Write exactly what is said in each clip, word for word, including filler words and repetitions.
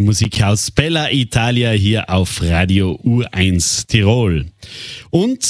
Musik aus Bella Italia hier auf Radio U eins Tirol. Und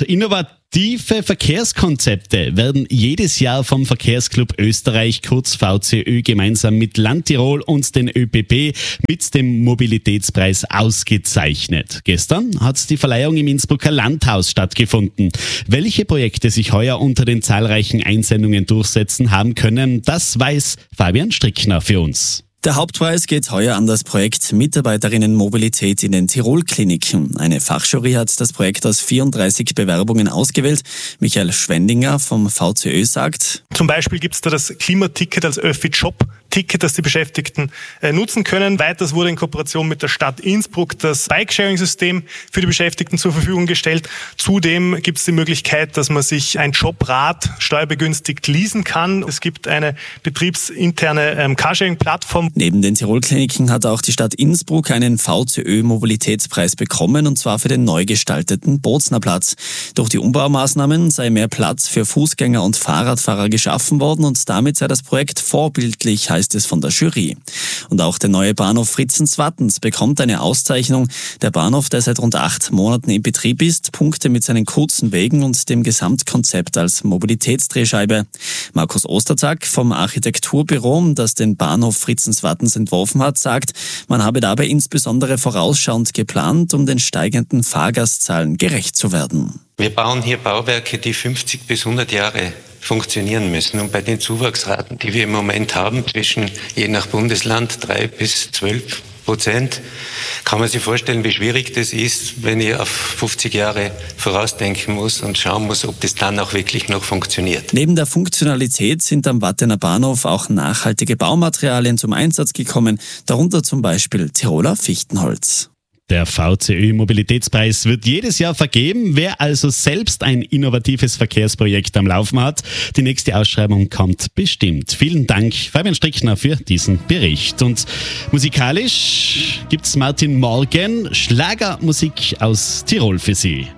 innovative Verkehrskonzepte werden jedes Jahr vom Verkehrsclub Österreich, kurz V C Ö, gemeinsam mit Land Tirol und den ÖPP mit dem Mobilitätspreis ausgezeichnet. Gestern hat die Verleihung im Innsbrucker Landhaus stattgefunden. Welche Projekte sich heuer unter den zahlreichen Einsendungen durchsetzen haben können, das weiß Fabian Strickner für uns. Der Hauptpreis geht heuer an das Projekt Mitarbeiterinnenmobilität in den Tirol-Kliniken. Eine Fachjury hat das Projekt aus vierunddreißig Bewerbungen ausgewählt. Michael Schwendinger vom V C Ö sagt: Zum Beispiel gibt es da das Klimaticket als Öffi-Job-Ticket, das die Beschäftigten äh, nutzen können. Weiters wurde in Kooperation mit der Stadt Innsbruck das Bike-Sharing-System für die Beschäftigten zur Verfügung gestellt. Zudem gibt es die Möglichkeit, dass man sich ein Jobrad steuerbegünstigt leasen kann. Es gibt eine betriebsinterne ähm, Carsharing-Plattform. Neben den Tirol-Kliniken hat auch die Stadt Innsbruck einen V C Ö-Mobilitätspreis bekommen, und zwar für den neu gestalteten Boznerplatz. Durch die Umbaumaßnahmen sei mehr Platz für Fußgänger und Fahrradfahrer geschaffen worden und damit sei das Projekt vorbildlich, heißt es von der Jury. Und auch der neue Bahnhof Fritzenswattens bekommt eine Auszeichnung. Der Bahnhof, der seit rund acht Monaten in Betrieb ist, punkte mit seinen kurzen Wegen und dem Gesamtkonzept als Mobilitätsdrehscheibe. Markus Osterzack vom Architekturbüro, das den Bahnhof Fritzenswattens entworfen hat, sagt, man habe dabei insbesondere vorausschauend geplant, um den steigenden Fahrgastzahlen gerecht zu werden. Wir bauen hier Bauwerke, die fünfzig bis hundert Jahre funktionieren müssen. Und bei den Zuwachsraten, die wir im Moment haben, zwischen je nach Bundesland drei bis zwölf Prozent, kann man sich vorstellen, wie schwierig das ist, wenn ich auf fünfzig Jahre vorausdenken muss und schauen muss, ob das dann auch wirklich noch funktioniert. Neben der Funktionalität sind am Wattener Bahnhof auch nachhaltige Baumaterialien zum Einsatz gekommen, darunter zum Beispiel Tiroler Fichtenholz. Der V C Ö-Mobilitätspreis wird jedes Jahr vergeben. Wer also selbst ein innovatives Verkehrsprojekt am Laufen hat, die nächste Ausschreibung kommt bestimmt. Vielen Dank, Fabian Strickner, für diesen Bericht. Und musikalisch gibt's Martin Morgan, Schlagermusik aus Tirol für Sie.